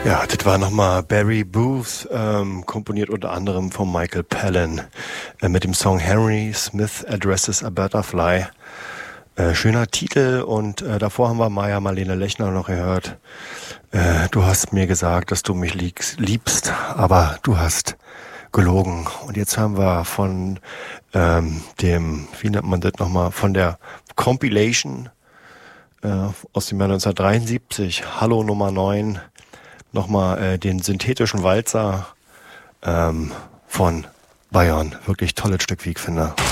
Ja, das war nochmal Barry Booth, komponiert unter anderem von Michael Palin, mit dem Song Henry Smith Addresses a Butterfly. Schöner Titel und davor haben wir Maja Marlene Lechner noch gehört. Du hast mir gesagt, dass du mich liebst, aber du hast gelogen. Und jetzt haben wir von dem, wie nennt man das nochmal, von der Compilation aus dem Jahr 1973, Hallo Nummer 9, nochmal den synthetischen Walzer von Bayern. Wirklich tolles Stück, wie ich finde.